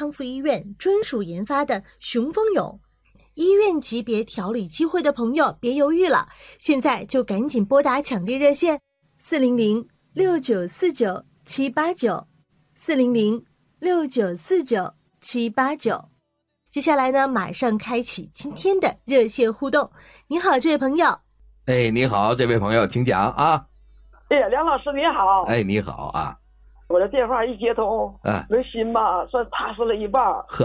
康复医院专属研发的雄风勇。医院级别调理机会的朋友别犹豫了，现在就赶紧拨打抢订热线400-6949-789，400-6949-789。接下来呢，马上开启今天的热线互动。你好，这位朋友。 哎，你好，这位朋友，请讲啊。 哎呀，梁老师你好。 哎，你好啊。 我的电话一接通，这心吧算踏实了一半。 呵，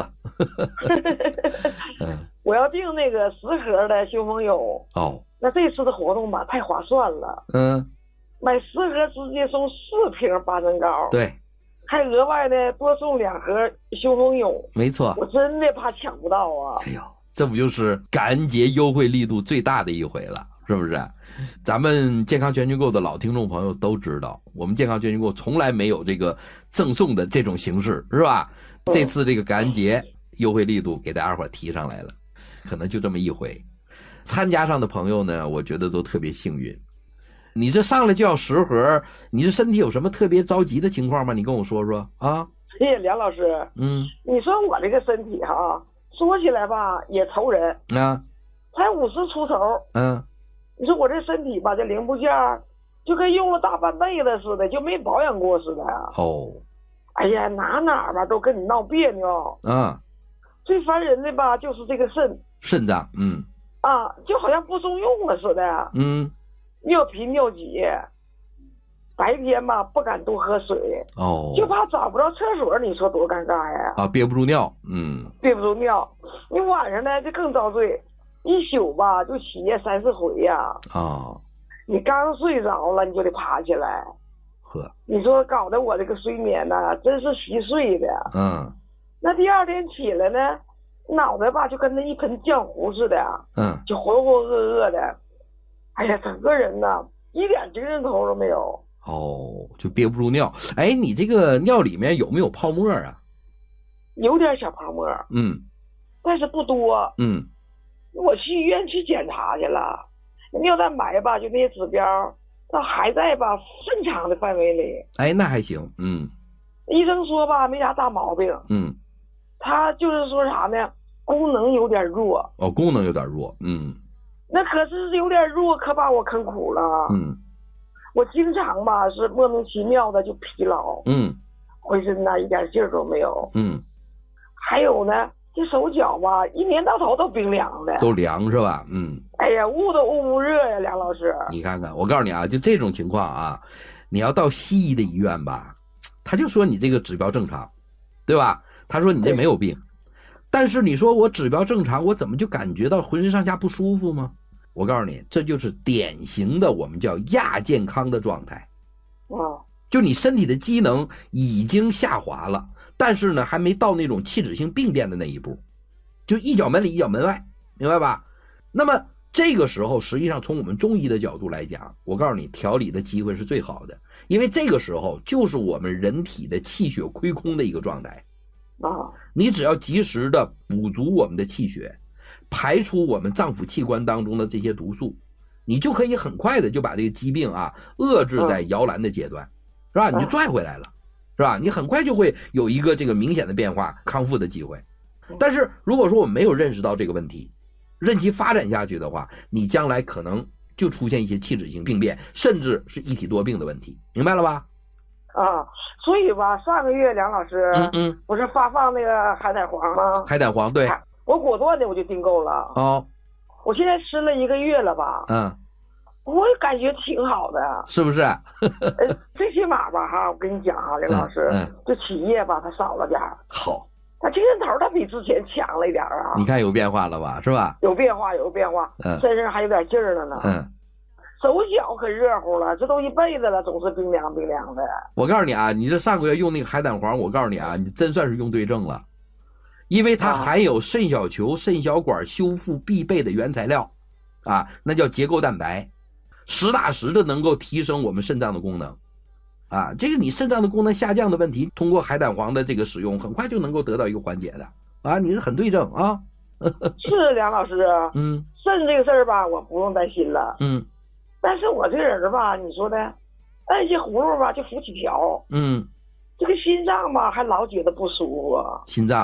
我要订那个10盒的雄风勇。 哦， 那这次的活动吧太划算了。买10盒直接送4瓶八珍膏。 对， 还额外的多送2盒雄风勇。 没错， 我真的怕抢不到啊。 哎呦，这不就是感恩节优惠力度最大的一回了，是不是？咱们健康全群购的老听众朋友都知道，我们健康全群购从来没有这个赠送的这种形式，是吧？这次这个感恩节优惠力度给大家伙提上来了，可能就这么一回。参加上的朋友呢，我觉得都特别幸运。你这上来就要10盒，你这身体有什么特别着急的情况吗？你跟我说说啊。 谢谢梁老师。你说我这个身体哈，说起来吧也愁人啊， 才50出头。你说我这身体吧，这零部件就跟用了大半辈子似的，就没保养过似的。 哦， 哎呀，哪吧都跟你闹别扭。最烦人的吧就是这个肾脏， 就好像不中用了似的。尿频尿急，白天吧不敢多喝水。就怕找不着厕所，你说多尴尬呀。 憋不住尿。 憋不住尿，你晚上呢就更遭罪。一宿吧就起夜3、4回呀。你刚睡着了你就得爬起来。你说搞得我这个睡眠呢真是稀碎的。那第二天起来呢，脑袋吧就跟那一盆浆糊似的。就浑浑噩噩的。哎呀，整个人呢一点精神头都没有。 就憋不住尿。哎，你这个尿里面有没有泡沫啊？ 有点小泡沫。但是不多。我去医院去检查去了，尿蛋白吧就那些指标那还在吧正常的范围里。 哎，那还行。 医生说吧没啥大毛病。他就是说啥呢，功能有点弱。 功能有点弱。 那可是有点弱，可把我坑苦了。我经常吧是莫名其妙的就疲劳。浑身呢一点劲儿都没有。还有呢这手脚吧一年到头都冰凉的。 都凉是吧？ 哎呀，捂都捂不热呀，梁老师。 你看看，我告诉你啊，就这种情况啊，你要到西医的医院吧，他就说你这个指标正常，对吧？他说你这没有病。但是你说我指标正常，我怎么就感觉到浑身上下不舒服吗？我告诉你，这就是典型的我们叫亚健康的状态。就你身体的机能已经下滑了，但是呢还没到那种器质性病变的那一步，就一脚门里一脚门外，明白吧？那么这个时候实际上从我们中医的角度来讲，我告诉你调理的机会是最好的，因为这个时候就是我们人体的气血亏空的一个状态。你只要及时的补足我们的气血，排除我们脏腑器官当中的这些毒素，你就可以很快的就把这个疾病遏制在摇篮的阶段，是吧？你就拽回来了，是吧？你很快就会有一个这个明显的变化，康复的机会。但是如果说我们没有认识到这个问题，任其发展下去的话，你将来可能就出现一些器质性病变，甚至是一体多病的问题，明白了吧？ 所以吧上个月梁老师不是发放那个海胆黄吗？ 海胆黄，对， 我果断的我就订购了。我现在吃了1个月了吧。我感觉挺好的， 是不是？ 最起码吧我跟你讲梁老师，这起夜吧它少了点好， 他精神头他比之前强了一点你看有变化了吧，是吧？ 有变化，身上还有点劲儿了呢。手脚可热乎了，这都一辈子了，总是冰凉冰凉的。 我告诉你啊，你这上个月用那个海胆黄，我告诉你啊，你真算是用对症了，因为它含有肾小球、肾小管修复必备的原材料那叫结构蛋白，实打实的能够提升我们肾脏的功能这个你肾脏的功能下降的问题，通过海胆黄的这个使用，很快就能够得到一个缓解的你是很对症是梁老师肾这个事儿吧，我不用担心了。但是我这人吧，你说的按一些葫芦吧就浮起条。这个心脏吧还老觉得不舒服。 心脏